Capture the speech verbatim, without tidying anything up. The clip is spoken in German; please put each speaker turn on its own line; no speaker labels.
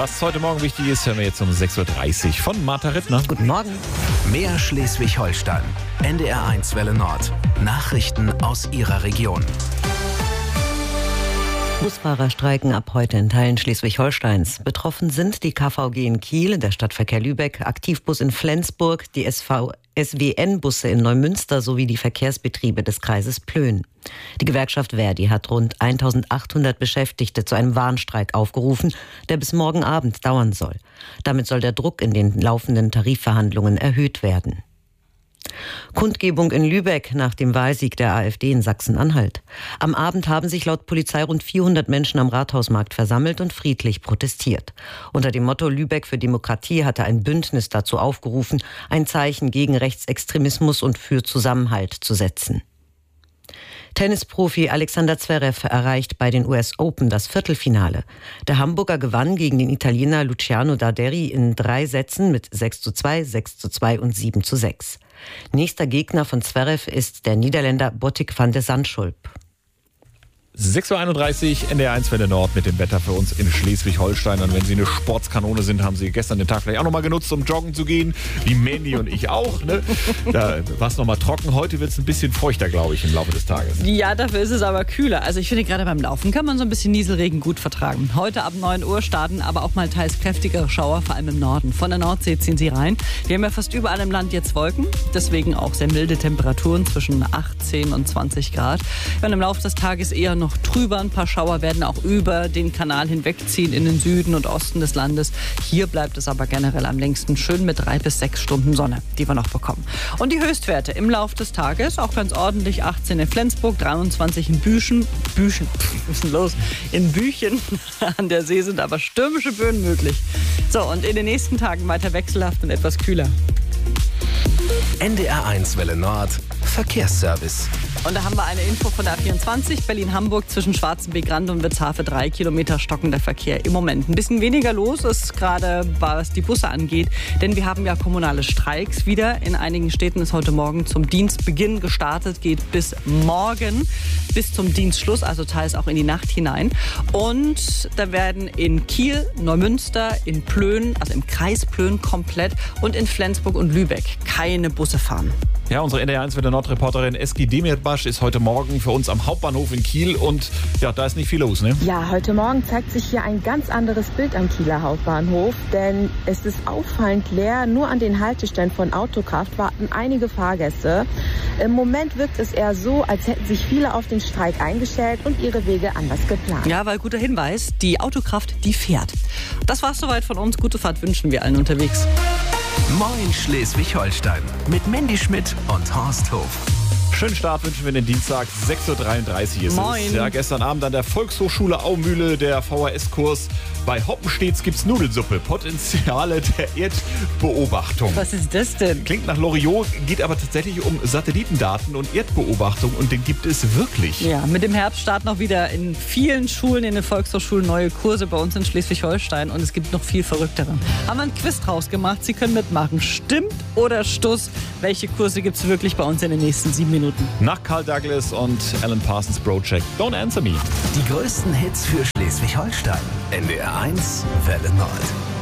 Was heute Morgen wichtig ist, hören wir jetzt um sechs Uhr dreißig von Martha Rittner.
Guten Morgen.
Mehr Schleswig-Holstein. N D R eins Welle Nord. Nachrichten aus Ihrer Region.
Busfahrer streiken ab heute in Teilen Schleswig-Holsteins. Betroffen sind die K V G in Kiel, der Stadtverkehr Lübeck, Aktivbus in Flensburg, die S W N-Busse in Neumünster sowie die Verkehrsbetriebe des Kreises Plön. Die Gewerkschaft ver.di hat rund eintausendachthundert Beschäftigte zu einem Warnstreik aufgerufen, der bis morgen Abend dauern soll. Damit soll der Druck in den laufenden Tarifverhandlungen erhöht werden. Kundgebung in Lübeck nach dem Wahlsieg der AfD in Sachsen-Anhalt. Am Abend haben sich laut Polizei rund vierhundert Menschen am Rathausmarkt versammelt und friedlich protestiert. Unter dem Motto Lübeck für Demokratie hatte ein Bündnis dazu aufgerufen, ein Zeichen gegen Rechtsextremismus und für Zusammenhalt zu setzen. Tennisprofi Alexander Zverev erreicht bei den U S Open das Viertelfinale. Der Hamburger gewann gegen den Italiener Luciano Darderi in drei Sätzen mit sechs zu zwei, sechs zu zwei und sieben zu sechs. Nächster Gegner von Zverev ist der Niederländer Botic van de Zandschulp.
sechs Uhr einunddreißig, N D R eins Welle Nord mit dem Wetter für uns in Schleswig-Holstein. Und wenn Sie eine Sportskanone sind, haben Sie gestern den Tag vielleicht auch nochmal genutzt, um joggen zu gehen. Wie Mandy und ich auch. Ne? Da war es nochmal trocken. Heute wird es ein bisschen feuchter, glaube ich, im Laufe des Tages.
Ja, dafür ist es aber kühler. Also ich finde, gerade beim Laufen kann man so ein bisschen Nieselregen gut vertragen. Heute ab neun Uhr starten aber auch mal teils kräftigere Schauer, vor allem im Norden. Von der Nordsee ziehen sie rein. Wir haben ja fast überall im Land jetzt Wolken. Deswegen auch sehr milde Temperaturen zwischen achtzehn und zwanzig Grad. Und im Laufe des Tages eher noch trüber. Ein paar Schauer werden auch über den Kanal hinwegziehen in den Süden und Osten des Landes. Hier bleibt es aber generell am längsten schön mit drei bis sechs Stunden Sonne, die wir noch bekommen. Und die Höchstwerte im Laufe des Tages auch ganz ordentlich. achtzehn in Flensburg, dreiundzwanzig in Büchen. Büchen, was ist denn los? In Büchen an der See sind aber stürmische Böen möglich. So, und in den nächsten Tagen weiter wechselhaft und etwas kühler.
N D R eins Welle Nord. Verkehrsservice.
Und da haben wir eine Info von der A vierundzwanzig, Berlin-Hamburg zwischen Schwarzenbeck-Rand und Witzhafe, drei Kilometer stockender Verkehr im Moment. Ein bisschen weniger los ist gerade, was die Busse angeht, denn wir haben ja kommunale Streiks wieder. In einigen Städten ist heute Morgen zum Dienstbeginn gestartet, geht bis morgen, bis zum Dienstschluss, also teils auch in die Nacht hinein. Und da werden in Kiel, Neumünster, in Plön, also im Kreis Plön komplett und in Flensburg und Lübeck keine Busse fahren.
Ja, unsere N D R eins Welle Nord-Reporterin Eski Demirbaş ist heute Morgen für uns am Hauptbahnhof in Kiel und ja, da ist nicht viel los, ne?
Ja, heute Morgen zeigt sich hier ein ganz anderes Bild am Kieler Hauptbahnhof, denn es ist auffallend leer. Nur an den Haltestellen von Autokraft warten einige Fahrgäste. Im Moment wirkt es eher so, als hätten sich viele auf den Streik eingestellt und ihre Wege anders geplant.
Ja, weil guter Hinweis, die Autokraft, die fährt. Das war's soweit von uns. Gute Fahrt wünschen wir allen unterwegs.
Moin Schleswig-Holstein mit Mandy Schmidt und Horst Hof.
Schönen Start wünschen wir in den Dienstag, sechs Uhr dreiunddreißig ist
Moin.
es. Ja, gestern Abend an der Volkshochschule Aumühle, der V H S-Kurs. Bei Hoppenstedts gibt's Nudelsuppe, Potenziale der Erdbeobachtung.
Was ist das denn?
Klingt nach Loriot, geht aber tatsächlich um Satellitendaten und Erdbeobachtung und den gibt es wirklich.
Ja, mit dem Herbst starten auch wieder in vielen Schulen, in den Volkshochschulen neue Kurse bei uns in Schleswig-Holstein und es gibt noch viel verrücktere. Haben wir einen Quiz draus gemacht, Sie können mitmachen. Stimmt oder Stuss? Welche Kurse gibt's wirklich bei uns in den nächsten sieben Minuten?
Nach Carl Douglas und Alan Parsons Project, Don't Answer Me.
Die größten Hits für Schleswig-Holstein. N D R eins Welle Nord.